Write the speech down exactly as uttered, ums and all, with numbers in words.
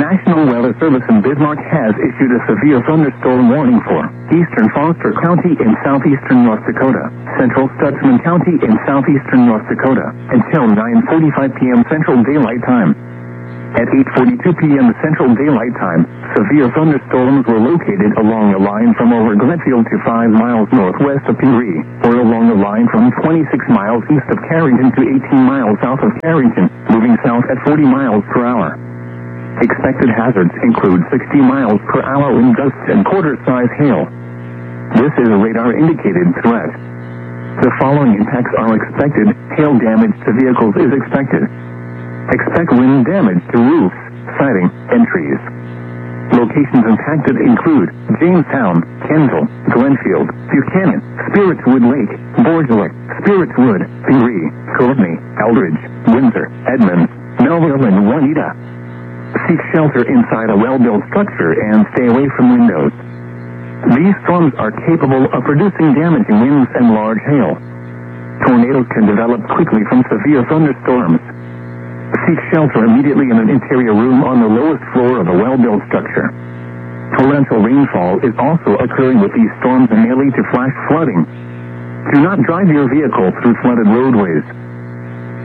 National Weather Service in Bismarck has issued a severe thunderstorm warning for eastern Foster County in southeastern North Dakota, central Stutsman County in southeastern North Dakota, until nine forty-five p.m. Central Daylight Time. At eight forty-two p.m. Central Daylight Time, severe thunderstorms were located along a line from over Glenfield to five miles northwest of Pingree, or along a line from twenty-six miles east of Carrington to eighteen miles south of Carrington, moving south at forty miles per hour. Expected hazards include sixty miles per hour wind gusts and quarter-size hail. This is a radar-indicated threat. The following impacts are expected. Hail damage to vehicles is expected. Expect wind damage to roofs, siding, and trees. Locations impacted include Jamestown, Kenville, Glenfield, Buchanan, Spiritswood Lake, Borgellick, Spiritswood, Pingree, Courtney, Eldridge, Windsor, Edmonds, Melville, and Juanita. Seek shelter inside a well-built structure and stay away from windows. These storms are capable of producing damaging winds and large hail. Tornadoes can develop quickly from severe thunderstorms. Seek shelter immediately in an interior room on the lowest floor of a well-built structure. Torrential rainfall is also occurring with these storms and may lead to flash flooding. Do not drive your vehicle through flooded roadways.